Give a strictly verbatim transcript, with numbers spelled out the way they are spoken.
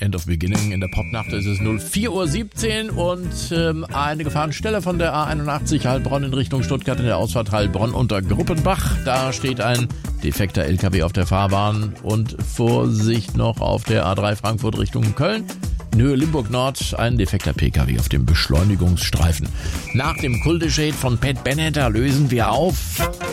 End of Beginning. In der Popnacht ist es null vier Uhr siebzehn und ähm, eine Gefahrenstelle von der A einundachtzig Heilbronn in Richtung Stuttgart in der Ausfahrt Heilbronn unter Gruppenbach. Da steht ein defekter L K W auf der Fahrbahn und Vorsicht noch auf der A drei Frankfurt Richtung Köln. In Höhe Limburg Nord ein defekter P K W auf dem Beschleunigungsstreifen. Nach dem Kulteshade von Pat Benatar lösen wir auf.